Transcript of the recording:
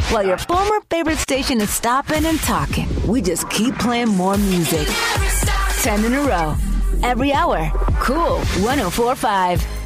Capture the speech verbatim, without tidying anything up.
While your former favorite station is stopping and talking, we just keep playing more music. Ten in a row. Every hour. Cool one oh four point five.